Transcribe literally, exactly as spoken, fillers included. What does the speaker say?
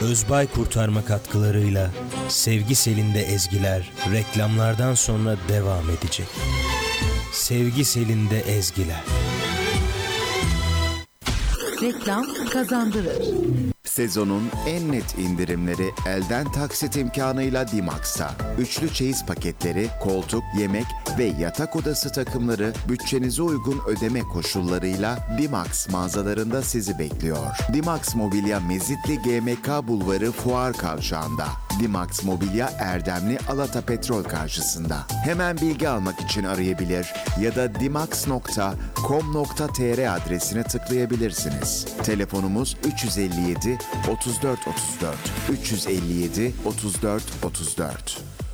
Özbay Kurtarma katkılarıyla Sevgi Selinde ezgiler reklamlardan sonra devam edecek. Sevgi Selinde ezgiler. Reklam kazandırır. Sezonun en net indirimleri elden taksit imkanıyla Dimax'ta. Üçlü çeyiz paketleri, koltuk, yemek ve yatak odası takımları bütçenize uygun ödeme koşullarıyla Dimax mağazalarında sizi bekliyor. Dimax Mobilya Mezitli G M K Bulvarı Fuar Kavşağı'nda. Dimax Mobilya Erdemli Alata Petrol karşısında. Hemen bilgi almak için arayabilir ya da dimax nokta com nokta tr adresine tıklayabilirsiniz. Telefonumuz üç yüz elli yedi otuz dört otuz dört üç yüz elli yedi otuz dört otuz dört.